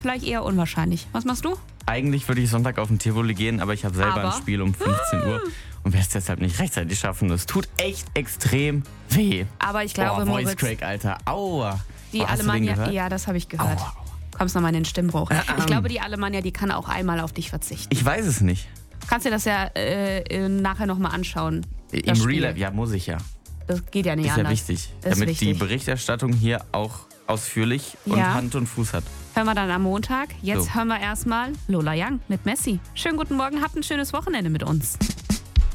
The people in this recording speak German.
vielleicht eher unwahrscheinlich. Was machst du? Eigentlich würde ich Sonntag auf den Tivoli gehen, aber ich habe selber ein Spiel um 15 Uhr und werde es deshalb nicht rechtzeitig schaffen. Es tut echt extrem weh. Aber ich glaube, Voice Moritz, Crack, Alter. Aua. die Hast du den Alemannia, gehört? ja, das habe ich gehört. Aua. Kommst nochmal in den Stimmbruch. Ich glaube, die Alemannia, die kann auch einmal auf dich verzichten. Ich weiß es nicht. Kannst dir das ja nachher nochmal anschauen. Im das Real Spiel. Life, ja, muss ich ja. Das geht ja nicht Ist ja anders. wichtig. Ist Damit wichtig. die Berichterstattung hier auch ausführlich und Ja. Hand und Fuß hat. Hören wir dann am Montag. Jetzt So. hören wir erstmal Lola Young mit Messi. Schönen guten Morgen, habt ein schönes Wochenende mit uns.